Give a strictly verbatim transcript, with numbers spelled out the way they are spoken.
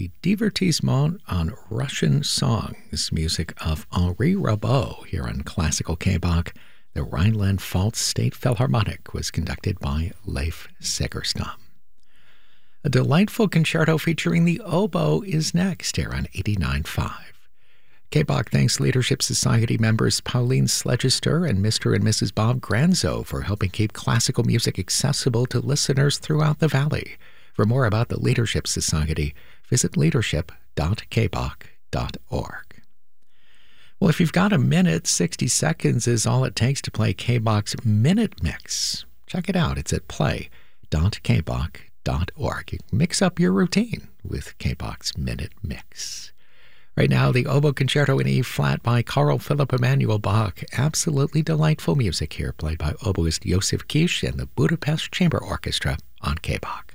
the divertissement on Russian songs, music of Henri Rabaud here on Classical K-Bach. The Rhineland-Pfalz State Philharmonic was conducted by Leif Segerstam. A delightful concerto featuring the oboe is next here on eighty-nine point five. K-Bach thanks Leadership Society members Pauline Sledgester and Mister and Missus Bob Granzo for helping keep classical music accessible to listeners throughout the Valley. For more about the Leadership Society, visit leadership dot k bach dot org. Well, if you've got a minute, sixty seconds is all it takes to play K-Bach's Minute Mix. Check it out. It's at play dot k bach dot org. You can mix up your routine with K-Bach's Minute Mix. Right now, the Oboe Concerto in E-flat by Carl Philipp Emanuel Bach. Absolutely delightful music here, played by oboist Josef Kish and the Budapest Chamber Orchestra on K-Bach.